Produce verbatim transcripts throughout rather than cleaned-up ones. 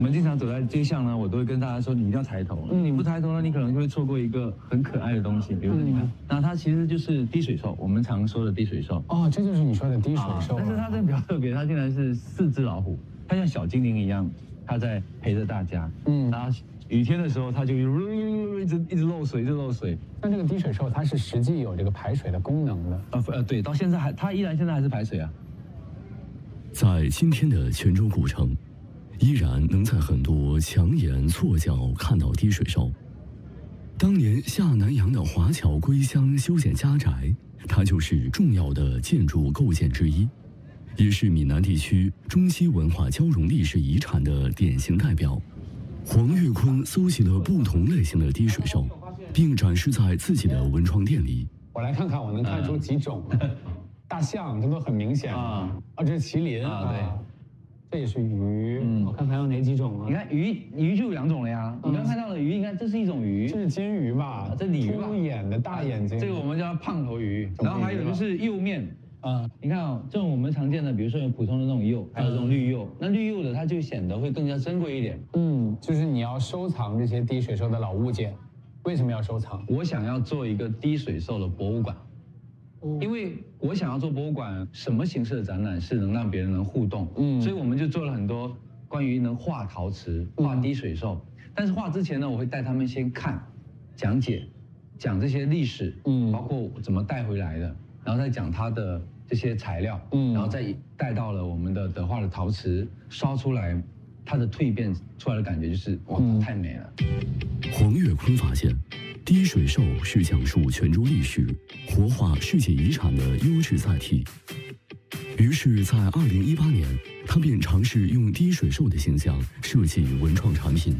我们经常走在街上呢，我都会跟大家说，你一定要抬头。嗯，你不抬头呢，你可能就会错过一个很可爱的东西。比如说，你看，嗯、那它其实就是滴水兽，我们常说的滴水兽。 哦，这就是你说的滴水兽、啊。 但是它这比较特别，它竟然是四只老虎，它像小精灵一样，它在陪着大家。嗯，然后雨天的时候，它就一直一直漏水，一直漏水。 那这个滴水兽，它是实际有这个排水的功能的。 呃呃，对，到现在还，它依然现在还是排水啊。 在今天的泉州古城。依然能在很多墙檐错角看到滴水兽。当年下南洋的华侨归乡修建家宅，它就是重要的建筑构件之一，也是闽南地区中西文化交融历史遗产的典型代表。黄岳坤搜集了不同类型的滴水兽，并展示在自己的文创店里。 我来看看，我能看出几种。大象，这都很明显啊。啊，这是麒麟啊，对。这也是鱼，嗯，我看还有哪几种啊？ 你看鱼，鱼就有两种了呀。嗯、你刚看到的鱼，应该这是一种鱼， 这是金鱼吧？ 这鲤鱼吧？ 凸眼的大眼睛， 这个我们叫胖头鱼。然后还有就是釉面，啊、嗯，你看哦，这种我们常见的，比如说有普通的那种釉，还有这种绿釉。嗯、那绿釉的它就显得会更加珍贵一点。 嗯，就是你要收藏这些滴水兽的老物件，为什么要收藏？ 我想要做一个滴水兽的博物馆。因为我想要做博物馆，什么形式的展览是能让别人能互动？嗯，所以我们就做了很多关于能画陶瓷、画滴水兽。嗯、但是画之前呢，我会带他们先看、讲解、讲这些历史，嗯，包括怎么带回来的，然后再讲它的这些材料，嗯，然后再带到了我们的德化的陶瓷，烧出来，它的蜕变出来的感觉就是哇，嗯、太美了。 黄岳坤发现。滴水兽是讲述泉州历史、活化世界遗产的优质载体。于是，在二零一八年，他便尝试用滴水兽的形象设计文创产品。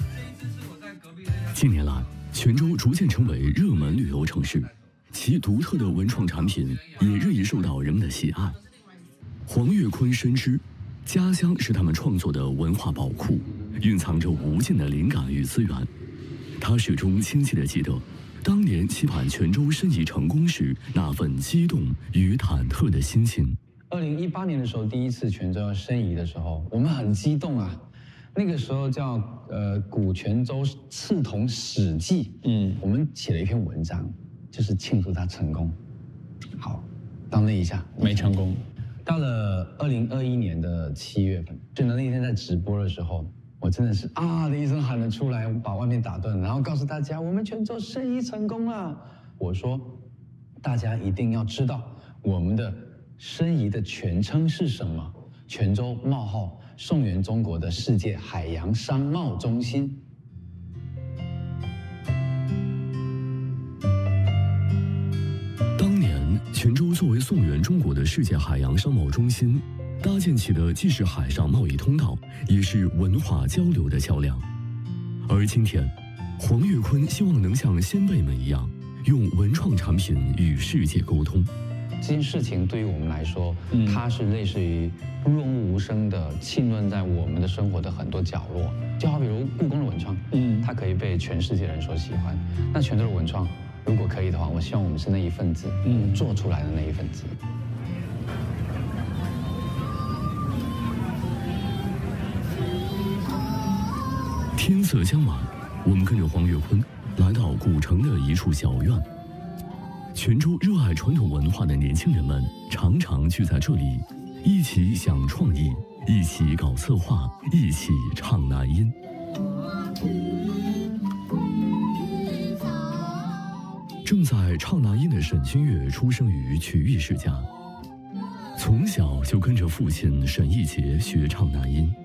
近年来，泉州逐渐成为热门旅游城市，其独特的文创产品也日益受到人们的喜爱。黄岳坤深知，家乡是他们创作的文化宝库，蕴藏着无尽的灵感与资源。他始终清晰地记得，当年期盼泉州申遗成功时那份激动与忐忑的心情。 二零一八年的时候，第一次泉州要申遗的时候，我们很激动啊。那个时候叫呃古泉州刺桐史记，嗯，我们写了一篇文章，就是庆祝它成功。好，到那一下没成功。 到了二零二一年的七月份，就那一天在直播的时候。我真的是啊的一声喊了出来，把外面打断，然后告诉大家，我们泉州申遗成功了。我说，大家一定要知道我们的申遗的全称是什么？泉州冒号宋元中国的世界海洋商贸中心。 当年，泉州作为宋元中国的世界海洋商贸中心。搭建起的既是海上贸易通道，也是文化交流的桥梁。而今天，黄岳坤希望能像先辈们一样，用文创产品与世界沟通。 这件事情对于我们来说，嗯、它是类似于润物无声的浸润在我们的生活的很多角落。就好比如故宫的文创，嗯，它可以被全世界人所喜欢。那泉州的文创，如果可以的话，我希望我们是那一份子，嗯，做出来的那一份子。 天色将晚，我们跟着黄岳坤来到古城的一处小院。泉州热爱传统文化的年轻人们常常聚在这里，一起想创意，一起搞策划，一起唱南音。正在唱南音的沈新月出生于曲艺世家，从小就跟着父亲沈义杰学唱南音。